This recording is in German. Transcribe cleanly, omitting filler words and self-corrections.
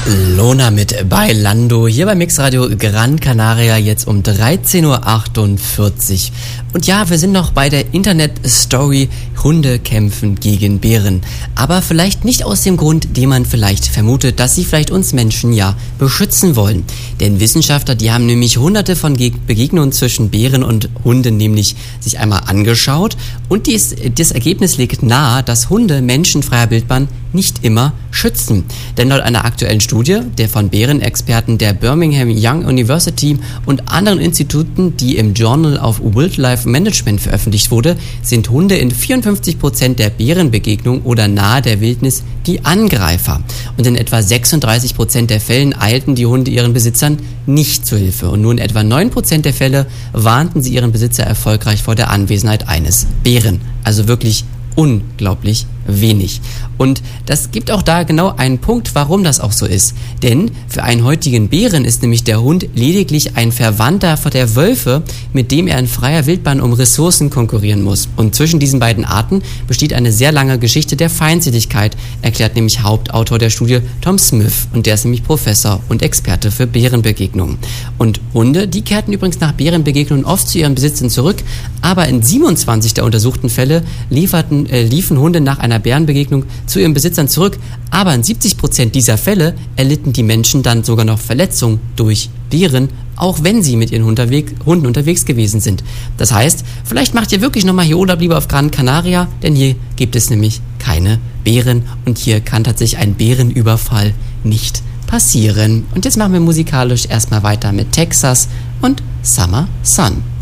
Lona mit Bailando hier bei Mixradio Gran Canaria jetzt um 13.48 Uhr. Und ja, wir sind noch bei der Internet-Story Hunde kämpfen gegen Bären. Aber vielleicht nicht aus dem Grund, den man vielleicht vermutet, dass sie vielleicht uns Menschen ja beschützen wollen. Denn Wissenschaftler, die haben nämlich hunderte von Begegnungen zwischen Bären und Hunden nämlich sich einmal angeschaut. Und das Ergebnis legt nahe, dass Hunde menschenfreier Wildbahn nicht immer schützen. Denn laut einer aktuellen Studie der von Bärenexperten der Birmingham Young University und anderen Instituten, die im Journal of Wildlife Management veröffentlicht wurde, sind Hunde in 54% der Bärenbegegnungen oder nahe der Wildnis die Angreifer. Und in etwa 36% der Fällen eilten die Hunde ihren Besitzern nicht zur Hilfe. Und nur in etwa 9% der Fälle warnten sie ihren Besitzer erfolgreich vor der Anwesenheit eines Bären. Also wirklich unglaublich wenig. Und das gibt auch da genau einen Punkt, warum das auch so ist. Denn für einen heutigen Bären ist nämlich der Hund lediglich ein Verwandter der Wölfe, mit dem er in freier Wildbahn um Ressourcen konkurrieren muss. Und zwischen diesen beiden Arten besteht eine sehr lange Geschichte der Feindseligkeit, erklärt nämlich Hauptautor der Studie Tom Smith. Und der ist nämlich Professor und Experte für Bärenbegegnungen. Und Hunde, die kehrten übrigens nach Bärenbegegnungen oft zu ihren Besitzern zurück, aber in 27 der untersuchten Fälle liefen Hunde nach einer Bärenbegegnung zu ihren Besitzern zurück, aber in 70% dieser Fälle erlitten die Menschen dann sogar noch Verletzungen durch Bären, auch wenn sie mit ihren Hunden unterwegs gewesen sind. Das heißt, vielleicht macht ihr wirklich nochmal hier Urlaub lieber auf Gran Canaria, denn hier gibt es nämlich keine Bären und hier kann tatsächlich ein Bärenüberfall nicht passieren. Und jetzt machen wir musikalisch erstmal weiter mit Texas und Summer Sun.